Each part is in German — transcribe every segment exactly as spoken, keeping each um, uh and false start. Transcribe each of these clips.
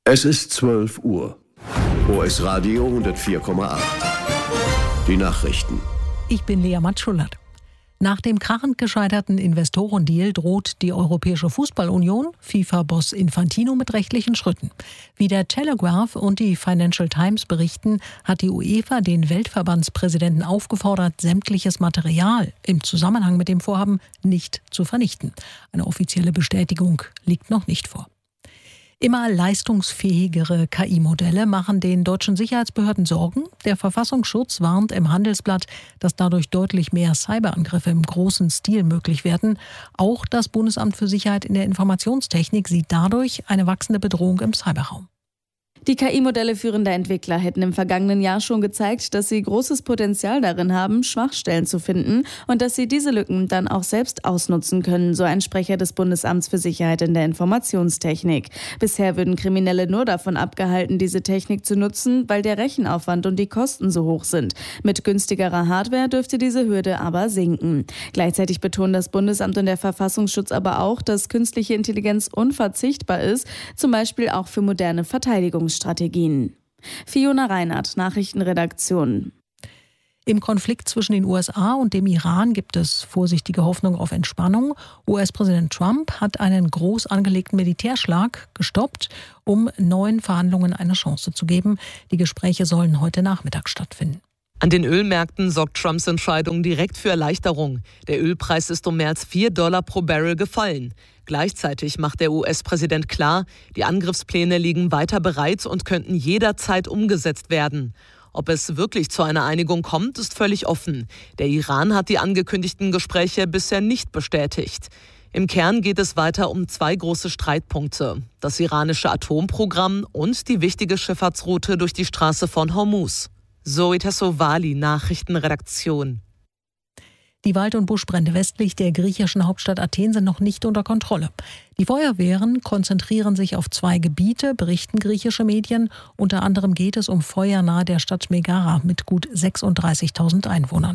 Es ist zwölf Uhr. O S Radio hundertvier Komma acht. Die Nachrichten. Ich bin Lea Matschulert. Nach dem krachend gescheiterten Investorendeal droht die Europäische Fußballunion FIFA-Boss Infantino mit rechtlichen Schritten. Wie der Telegraph und die Financial Times berichten, hat die UEFA den Weltverbandspräsidenten aufgefordert, sämtliches Material im Zusammenhang mit dem Vorhaben nicht zu vernichten. Eine offizielle Bestätigung liegt noch nicht vor. Immer leistungsfähigere K I-Modelle machen den deutschen Sicherheitsbehörden Sorgen. Der Verfassungsschutz warnt im Handelsblatt, dass dadurch deutlich mehr Cyberangriffe im großen Stil möglich werden. Auch das Bundesamt für Sicherheit in der Informationstechnik sieht dadurch eine wachsende Bedrohung im Cyberraum. Die K I-Modelle führender Entwickler hätten im vergangenen Jahr schon gezeigt, dass sie großes Potenzial darin haben, Schwachstellen zu finden und dass sie diese Lücken dann auch selbst ausnutzen können, so ein Sprecher des Bundesamts für Sicherheit in der Informationstechnik. Bisher würden Kriminelle nur davon abgehalten, diese Technik zu nutzen, weil der Rechenaufwand und die Kosten so hoch sind. Mit günstigerer Hardware dürfte diese Hürde aber sinken. Gleichzeitig betonen das Bundesamt und der Verfassungsschutz aber auch, dass künstliche Intelligenz unverzichtbar ist, zum Beispiel auch für moderne Verteidigungsstrategien. Strategien. Fiona Reinhardt, Nachrichtenredaktion. Im Konflikt zwischen den U S A und dem Iran gibt es vorsichtige Hoffnung auf Entspannung. U S-Präsident Trump hat einen groß angelegten Militärschlag gestoppt, um neuen Verhandlungen eine Chance zu geben. Die Gespräche sollen heute Nachmittag stattfinden. An den Ölmärkten sorgt Trumps Entscheidung direkt für Erleichterung. Der Ölpreis ist um mehr als vier Dollar pro Barrel gefallen. Gleichzeitig macht der U S-Präsident klar, die Angriffspläne liegen weiter bereit und könnten jederzeit umgesetzt werden. Ob es wirklich zu einer Einigung kommt, ist völlig offen. Der Iran hat die angekündigten Gespräche bisher nicht bestätigt. Im Kern geht es weiter um zwei große Streitpunkte: das iranische Atomprogramm und die wichtige Schifffahrtsroute durch die Straße von Hormuz. Zoe Tassovali, Nachrichtenredaktion. Die Wald- und Buschbrände westlich der griechischen Hauptstadt Athen sind noch nicht unter Kontrolle. Die Feuerwehren konzentrieren sich auf zwei Gebiete, berichten griechische Medien. Unter anderem geht es um Feuer nahe der Stadt Megara mit gut sechsunddreißigtausend Einwohnern.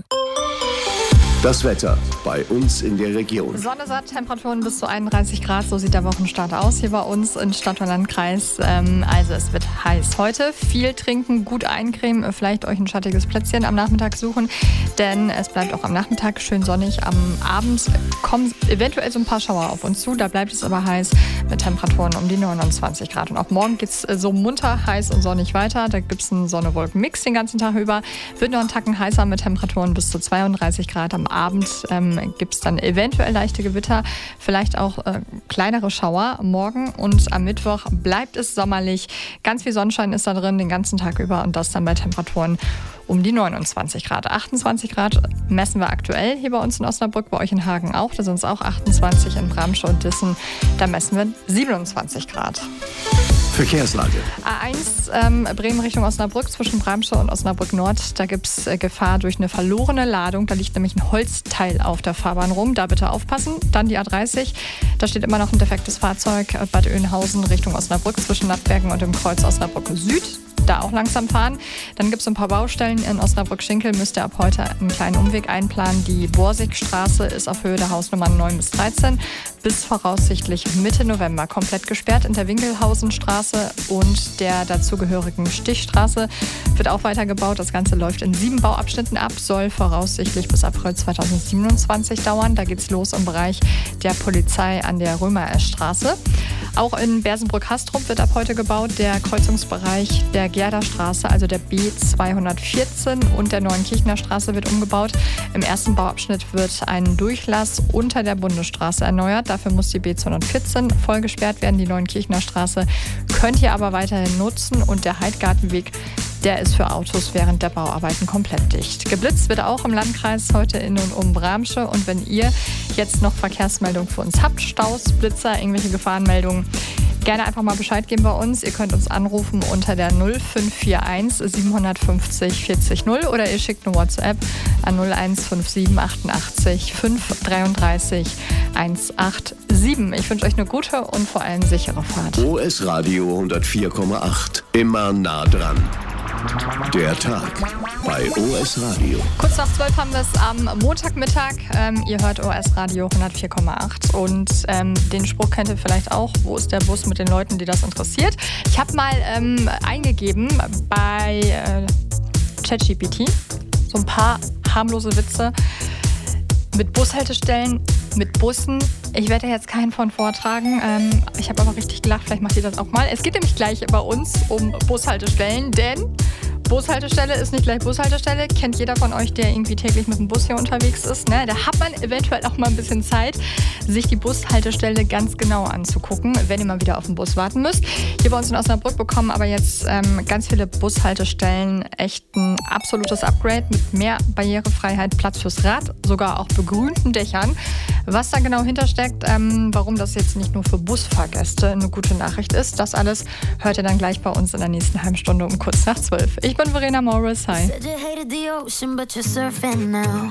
Das Wetter bei uns in der Region. Sonne satt, Temperaturen bis zu einunddreißig Grad, so sieht der Wochenstart aus hier bei uns in Stadt und Landkreis. Ähm, also es wird heiß heute. Viel trinken, gut eincremen, vielleicht euch ein schattiges Plätzchen am Nachmittag suchen, denn es bleibt auch am Nachmittag schön sonnig. Am Abend kommen eventuell so ein paar Schauer auf uns zu, da bleibt es aber heiß mit Temperaturen um die neunundzwanzig Grad. Und auch morgen geht es so munter, heiß und sonnig weiter. Da gibt es einen Sonne-Wolken-Mix den ganzen Tag über. Wird noch einen Tacken heißer mit Temperaturen bis zu zweiunddreißig Grad. Am Abend ähm, gibt es dann eventuell leichte Gewitter, vielleicht auch äh, kleinere Schauer morgen, und am Mittwoch bleibt es sommerlich. Ganz viel Sonnenschein ist da drin den ganzen Tag über und das dann bei Temperaturen um die neunundzwanzig Grad. achtundzwanzig Grad messen wir aktuell hier bei uns in Osnabrück, bei euch in Hagen auch. Da sind es auch achtundzwanzig, in Bramsche und Dissen, da messen wir siebenundzwanzig Grad. Verkehrslage. A eins ähm, Bremen Richtung Osnabrück zwischen Bramsche und Osnabrück Nord. Da gibt es äh, Gefahr durch eine verlorene Ladung. Da liegt nämlich ein Holzteil auf der Fahrbahn rum. Da bitte aufpassen. Dann die A dreißig. Da steht immer noch ein defektes Fahrzeug. äh, Bad Oeynhausen Richtung Osnabrück zwischen Naftbergen und dem Kreuz Osnabrück Süd. Da auch langsam fahren. Dann gibt es ein paar Baustellen in Osnabrück-Schinkel. Müsst ihr ab heute einen kleinen Umweg einplanen. Die Borsigstraße ist auf Höhe der Hausnummern neun bis dreizehn bis voraussichtlich Mitte November komplett gesperrt. In der Winkelhausenstraße und der dazugehörigen Stichstraße wird auch weitergebaut. Das Ganze läuft in sieben Bauabschnitten ab, soll voraussichtlich bis April zweitausendsiebenundzwanzig dauern. Da geht's los im Bereich der Polizei an der Römer-Straße. Auch in Bersenbrück-Hastrup wird ab heute gebaut. Der Kreuzungsbereich der Gerderstraße, also der B zweihundertvierzehn, und der Neuenkirchener Straße wird umgebaut. Im ersten Bauabschnitt wird ein Durchlass unter der Bundesstraße erneuert. Dafür muss die B zweihundertvierzehn voll gesperrt werden. Die Neuenkirchener Straße könnt ihr aber weiterhin nutzen, und der Heidgartenweg, der ist für Autos während der Bauarbeiten komplett dicht. Geblitzt wird auch im Landkreis heute in und um Bramsche. Und wenn ihr jetzt noch Verkehrsmeldungen für uns habt, Staus, Blitzer, irgendwelche Gefahrenmeldungen, gerne einfach mal Bescheid geben bei uns. Ihr könnt uns anrufen unter der null fünf vier eins siebenhundertfünfzig vierzig null oder ihr schickt eine WhatsApp an null eins fünf sieben achtundachtzig fünf dreiunddreißig hundertsiebenundachtzig. Ich wünsche euch eine gute und vor allem sichere Fahrt. O S Radio hundertvier Komma acht. Immer nah dran. Der Tag bei O S Radio. Kurz nach zwölf haben wir es am Montagmittag. Ähm, ihr hört O S Radio hundertvier Komma acht. Und ähm, den Spruch kennt ihr vielleicht auch. Wo ist der Bus mit den Leuten, die das interessiert? Ich habe mal ähm, eingegeben bei äh, ChatGPT so ein paar harmlose Witze mit Bushaltestellen, mit Bussen. Ich werde jetzt keinen von vortragen. Ähm, ich habe aber richtig gelacht. Vielleicht macht ihr das auch mal. Es geht nämlich gleich bei uns um Bushaltestellen, denn Bushaltestelle ist nicht gleich Bushaltestelle. Kennt jeder von euch, der irgendwie täglich mit dem Bus hier unterwegs ist. Ne? Da hat man eventuell auch mal ein bisschen Zeit, sich die Bushaltestelle ganz genau anzugucken, wenn ihr mal wieder auf den Bus warten müsst. Hier bei uns in Osnabrück bekommen aber jetzt ähm, ganz viele Bushaltestellen echt ein absolutes Upgrade mit mehr Barrierefreiheit, Platz fürs Rad, sogar auch begrünten Dächern. Was da genau hintersteckt, ähm, warum das jetzt nicht nur für Busfahrgäste eine gute Nachricht ist, das alles hört ihr dann gleich bei uns in der nächsten halben Stunde um kurz nach zwölf. Ich bin Verena Morris. Hi.